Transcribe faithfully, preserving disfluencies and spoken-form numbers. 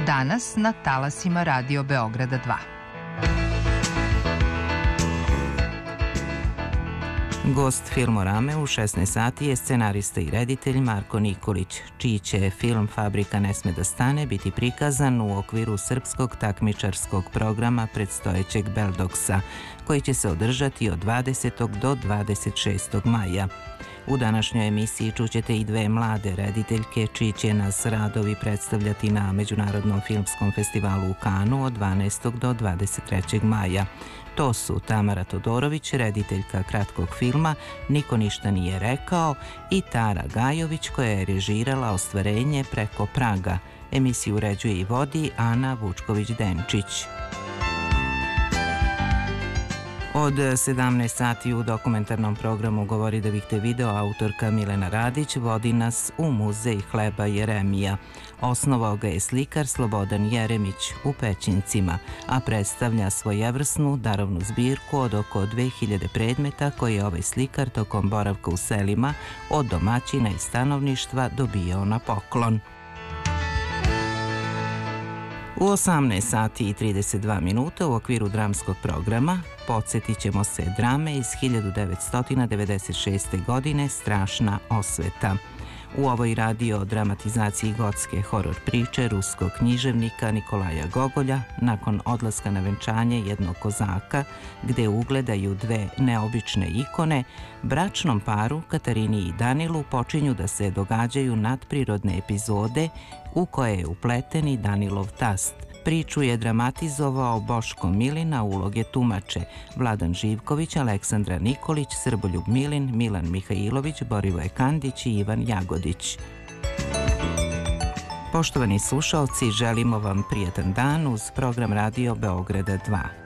Danas na talasima Radio Beograda dva. Gost Filmorame u šesnaest sati je scenarista i reditelj Marko Nikolić, čiji će film Fabrika ne sme da stane biti prikazan u okviru srpskog takmičarskog programa predstojećeg Beldoksa, koji će se održati od dvadesetog do dvadeset šestog maja. U današnjoj emisiji čućete i dve mlade rediteljke čiji će nas radovi predstavljati na Međunarodnom filmskom festivalu u Kanu od dvanaestog do dvadeset trećeg maja. To su Tamara Todorović, rediteljka kratkog filma Niko ništa nije rekao, i Tara Gajović, koja je režirala ostvarenje Preko praga. Emisiju uređuje i vodi Ana Vučković-Denčić. Od sedamnaest sati u dokumentarnom programu Govori da bih te video autorka Milena Radić vodi nas u muzej hleba Jeremija. Osnovao ga je slikar Slobodan Jeremić u Pećincima, a predstavlja svojevrsnu darovnu zbirku od oko dve hiljade predmeta koje je ovaj slikar tokom boravka u selima od domaćina i stanovništva dobijao na poklon. U osamnaest sati i trideset dva minuta u okviru dramskog programa podsjetit ćemo se drame iz hiljadu devetsto devedeset šeste. godine Strašna osveta. U ovoj radio dramatizaciji gotske horor priče ruskog književnika Nikolaja Gogolja, nakon odlaska na venčanje jednog kozaka, gde ugledaju dve neobične ikone, bračnom paru Katarini i Danilu počinju da se događaju nadprirodne epizode u koje je upleten i Danilov tast. Priču je dramatizovao Boško Milina, uloge tumače Vladan Živković, Aleksandra Nikolić, Srboljub Milin, Milan Mihajlović, Borivoje Kandić i Ivan Jagodić. Poštovani slušaoci, želimo vam prijatan dan uz program Radio Beograda dva.